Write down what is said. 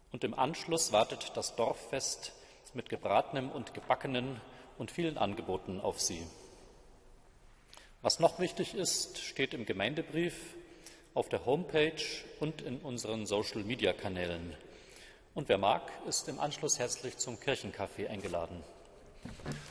Und im Anschluss wartet das Dorffest mit Gebratenem und Gebackenen und vielen Angeboten auf Sie. Was noch wichtig ist, steht im Gemeindebrief, auf der Homepage und in unseren Social-Media-Kanälen. Und wer mag, ist im Anschluss herzlich zum Kirchenkaffee eingeladen.